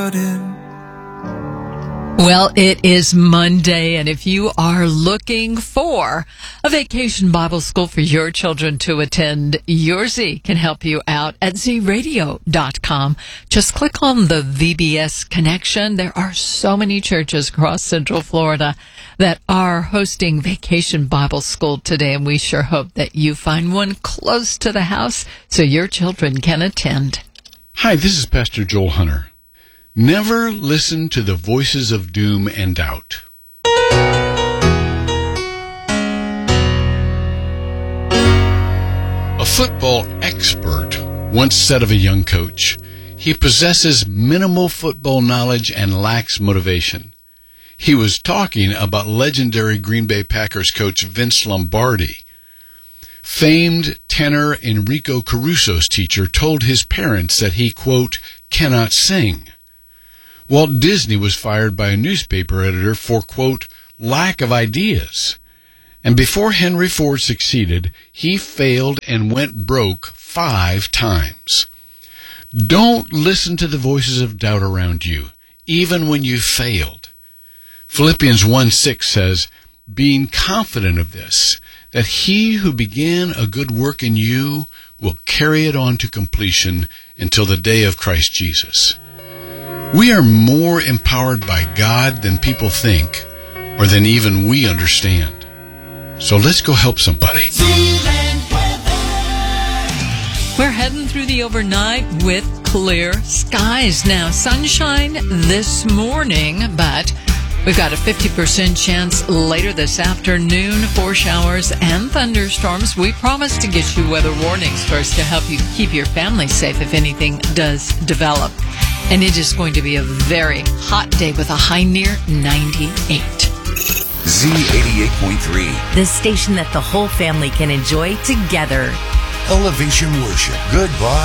Well, it is Monday, and if you are looking for a vacation Bible school for your children to attend, Your Z can help you out at zradio.com. Just click on the VBS connection. There are so many churches across Central Florida that are hosting Vacation Bible School today, and we sure hope that you find one close to the house so your children can attend. Hi, this is Pastor Joel Hunter. Never listen to the voices of doom and doubt. A football expert once said of a young coach, he possesses minimal football knowledge and lacks motivation. He was talking about legendary Green Bay Packers coach Vince Lombardi. Famed tenor Enrico Caruso's teacher told his parents that he, quote, cannot sing. Walt Disney was fired by a newspaper editor for, quote, lack of ideas. And before Henry Ford succeeded, he failed and went broke 5 times. Don't listen to the voices of doubt around you, even when you failed. Philippians 1:6 says, being confident of this, that he who began a good work in you will carry it on to completion until the day of Christ Jesus. We are more empowered by God than people think, or than even we understand. So let's go help somebody. We're heading through the overnight with clear skies. Now, sunshine this morning, but we've got a 50% chance later this afternoon for showers and thunderstorms. We promise to get you weather warnings first to help you keep your family safe if anything does develop. And it is going to be a very hot day with a high near 98. Z88.3. The station that the whole family can enjoy together. Elevation Worship. Goodbye.